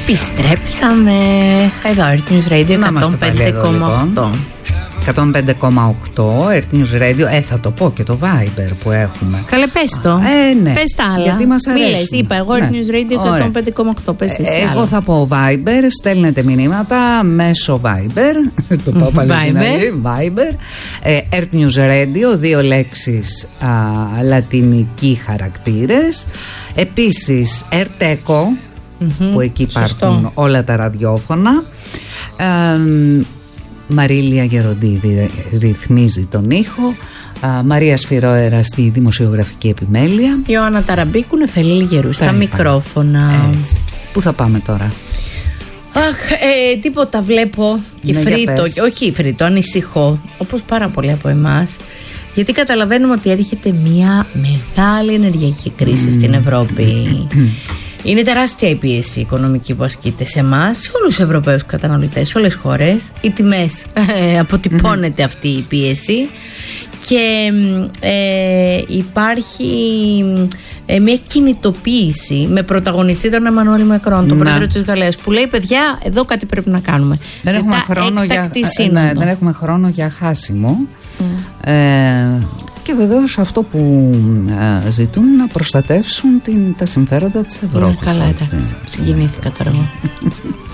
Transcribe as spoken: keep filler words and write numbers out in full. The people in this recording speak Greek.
Επιστρέψαμε. Εδώ, Earth News Radio εκατόν πέντε κόμμα οκτώ. εκατόν πέντε κόμμα οκτώ, Earth News Radio. Ε, θα το πω και το Viber που έχουμε. Καλέ, πες το. Ε, ναι. Πες τα άλλα. Γιατί μας αρέσουν. Μίλες, είπα εγώ, ναι. Earth News Radio εκατόν πέντε κόμμα οκτώ. Πες εσύ ε, άλλα. Εγώ θα πω Viber, στέλνετε μηνύματα μέσω Viber. Το πάω πάλι Viber. Viber. Ε, Earth News Radio, δύο λέξεις, α, λατινικοί χαρακτήρες. Επίσης, Erteco, mm-hmm. που εκεί υπάρχουν Σωστό. όλα τα ραδιόφωνα. Ε, Μαρίλια Γεροντίδη ρυθμίζει τον ήχο. Α, Μαρία Σφυρόερα στη δημοσιογραφική επιμέλεια. Ιωάννα Ταραμπίκου, Νεφελίλ Γερού στα μικρόφωνα. Έτσι. Πού θα πάμε τώρα? Αχ, ε, τίποτα βλέπω και ναι, φρύτω. Όχι φρύτω, ανησυχώ. Όπως πάρα πολλοί από εμάς. Γιατί καταλαβαίνουμε ότι έρχεται μια μεγάλη ενεργειακή κρίση mm. στην Ευρώπη. Είναι τεράστια η πίεση οικονομική που ασκείται σε εμάς, σε όλους τους Ευρωπαίους καταναλωτές, σε όλες τις χώρες. Οι τιμές ε, αποτυπώνεται mm-hmm. αυτή η πίεση και ε, υπάρχει ε, μια κινητοποίηση με πρωταγωνιστή τον Εμμανουέλ Μακρόν, τον πρόεδρο της Γαλλίας, που λέει: παιδιά, εδώ κάτι πρέπει να κάνουμε. Δεν, έχουμε χρόνο, για, ναι, δεν έχουμε χρόνο για χάσιμο. Mm. Ε, Και βεβαίως αυτό που ε, ζητούν να προστατεύσουν την, τα συμφέροντα της Ευρώπης. Ναι, καλά, εντάξει. Συγκινήθηκα τώρα εγώ.